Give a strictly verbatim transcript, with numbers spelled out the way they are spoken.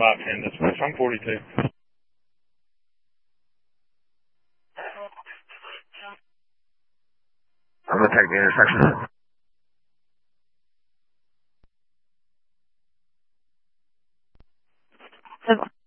five ten dispatch. I'm forty-two. I'm going to take the intersection.